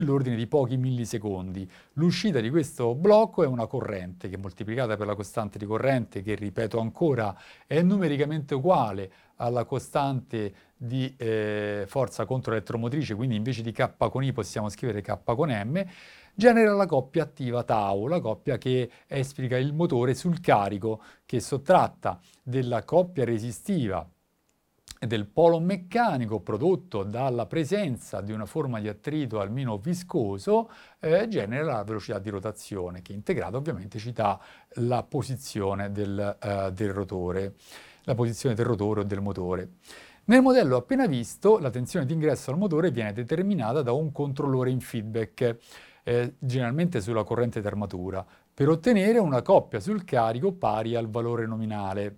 l'ordine di pochi millisecondi. L'uscita di questo blocco è una corrente che moltiplicata per la costante di corrente, che ripeto ancora è numericamente uguale alla costante di forza controelettromotrice, quindi invece di K con I possiamo scrivere K con M, genera la coppia attiva tau, la coppia che esplica il motore sul carico, che sottratta della coppia resistiva del polo meccanico prodotto dalla presenza di una forma di attrito almeno viscoso, genera la velocità di rotazione, che integrata ovviamente ci dà la posizione del rotore, la posizione del rotore o del motore. Nel modello appena visto, la tensione d'ingresso al motore viene determinata da un controllore in feedback, generalmente sulla corrente d'armatura, per ottenere una coppia sul carico pari al valore nominale.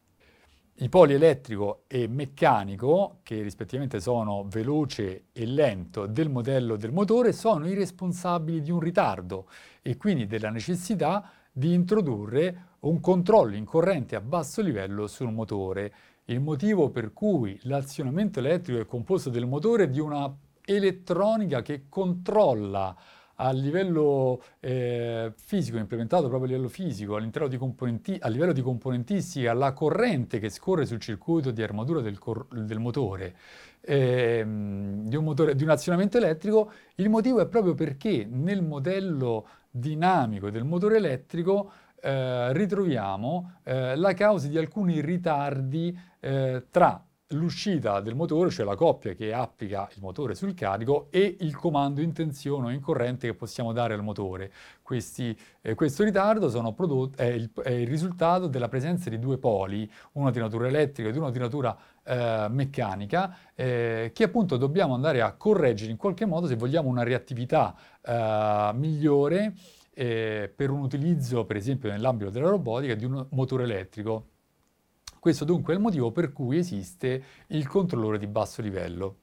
I poli elettrico e meccanico, che rispettivamente sono veloce e lento del modello del motore, sono i responsabili di un ritardo e quindi della necessità di introdurre un controllo in corrente a basso livello sul motore. Il motivo per cui l'azionamento elettrico è composto del motore e di una elettronica che controlla a livello fisico, implementato proprio a livello fisico, all'interno di a livello di componentistica, la corrente che scorre sul circuito di armatura del motore, di un azionamento elettrico. Il motivo è proprio perché nel modello dinamico del motore elettrico ritroviamo la causa di alcuni ritardi tra l'uscita del motore, cioè la coppia che applica il motore sul carico, e il comando in tensione o in corrente che possiamo dare al motore. Questo ritardo è il risultato della presenza di due poli, uno di natura elettrica ed uno di natura meccanica, che appunto dobbiamo andare a correggere in qualche modo se vogliamo una reattività migliore per un utilizzo, per esempio nell'ambito della robotica, di un motore elettrico. Questo dunque è il motivo per cui esiste il controllore di basso livello.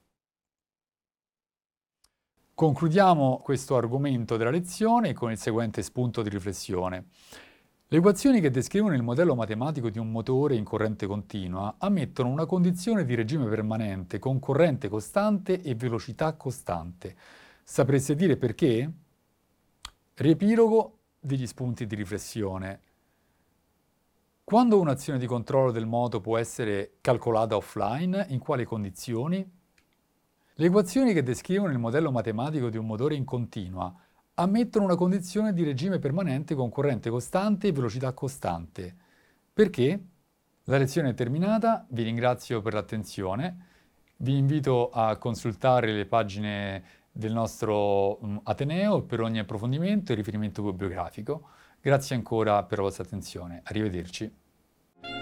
Concludiamo questo argomento della lezione con il seguente spunto di riflessione. Le equazioni che descrivono il modello matematico di un motore in corrente continua ammettono una condizione di regime permanente con corrente costante e velocità costante. Sapreste dire perché? Riepilogo degli spunti di riflessione. Quando un'azione di controllo del moto può essere calcolata offline? In quali condizioni? Le equazioni che descrivono il modello matematico di un motore in continua ammettono una condizione di regime permanente con corrente costante e velocità costante. Perché? La lezione è terminata, vi ringrazio per l'attenzione, vi invito a consultare le pagine del nostro Ateneo per ogni approfondimento e riferimento bibliografico. Grazie ancora per la vostra attenzione. Arrivederci.